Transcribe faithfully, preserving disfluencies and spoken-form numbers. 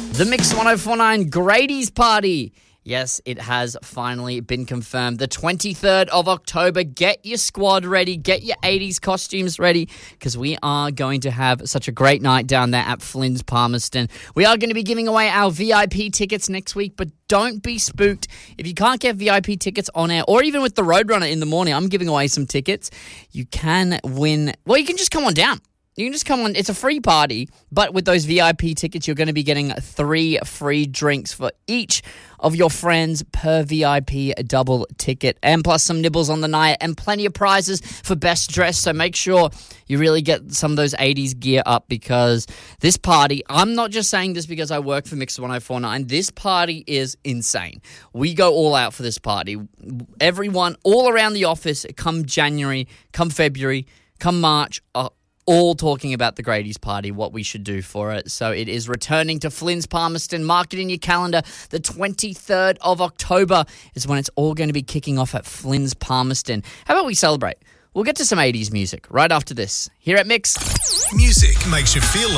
The Mix one oh four point nine Grady's Party. Yes, it has finally been confirmed. The twenty-third of October. Get your squad ready. Get your eighties costumes ready because we are going to have such a great night down there at Flynn's Palmerston. We are going to be giving away our V I P tickets next week, but don't be spooked. If you can't get V I P tickets on air or even with the Roadrunner in the morning, I'm giving away some tickets. You can win. Well, you can just come on down. You can just come on. It's a free party, but with those V I P tickets, you're going to be getting three free drinks for each of your friends per V I P double ticket, and plus some nibbles on the night and plenty of prizes for best dress. So make sure you really get some of those eighties gear up because this party, I'm not just saying this because I work for Mix one oh four point nine, this party is insane. We go all out for this party. Everyone all around the office, come January, come February, come March, uh, all talking about the Grady's Party, what we should do for it. So it is returning to Flynn's Palmerston. Mark it in your calendar. The twenty-third of October is when it's all going to be kicking off at Flynn's Palmerston. How about we celebrate? We'll get to some eighties music right after this. Here at Mix. Music makes you feel